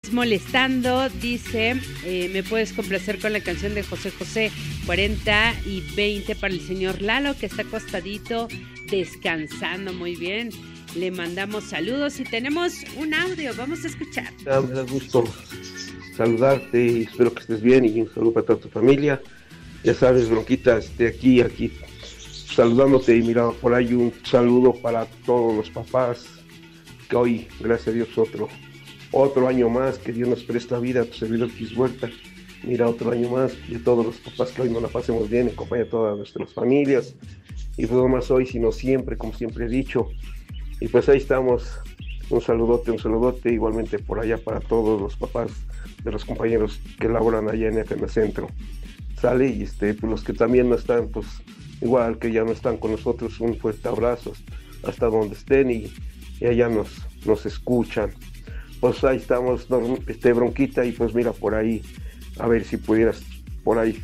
estás molestando, dice, me puedes complacer con la canción de José José, 40 y 20 para el señor Lalo, que está acostadito, descansando. Muy bien, le mandamos saludos y tenemos un audio, vamos a escuchar. Me da gusto saludarte y espero que estés bien, y un saludo para toda tu familia. Ya sabes, Bronquita, aquí saludándote, y mira, por ahí un saludo para todos los papás, que hoy, gracias a Dios, otro año más que Dios nos presta vida, a tu servidor Kis Huerta. Mira, otro año más, y a todos los papás que hoy nos la pasemos bien en compañía de todas nuestras familias, y pues no más hoy, sino siempre, como siempre he dicho. Y pues ahí estamos, un saludote, igualmente por allá para todos los papás de los compañeros que laboran allá en FM Centro. Sale, y pues los que también no están, pues igual que ya no están con nosotros, un fuerte abrazo hasta donde estén, y allá nos escuchan. Pues ahí estamos, Bronquita, y pues mira, por ahí, a ver si pudieras, por ahí,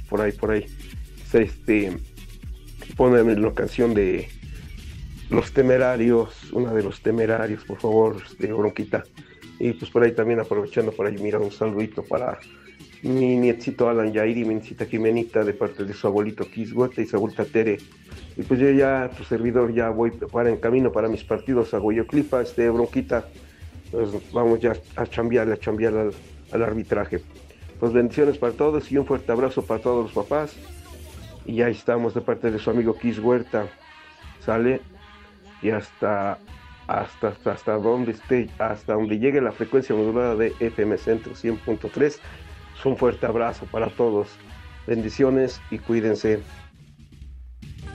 ponerme la canción de Los Temerarios, una de Los Temerarios, por favor, Bronquita. Y pues por ahí también, aprovechando por ahí, mira, un saludito para mi nietcito Alan Yair y mi nietcita Jimenita, de parte de su abuelito Kis Huerta y su abuelita Tere. Y pues yo ya, tu servidor, ya voy en camino para mis partidos a Goyoclipa, Bronquita. Pues vamos ya a chambear al arbitraje. Pues bendiciones para todos y un fuerte abrazo para todos los papás. Y ahí estamos, de parte de su amigo Kis Huerta. Sale, y hasta donde esté, hasta donde llegue la frecuencia modulada de FM Centro 100.3. Un fuerte abrazo para todos. Bendiciones y cuídense.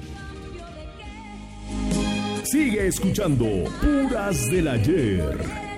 Sigue escuchando Puras del Ayer.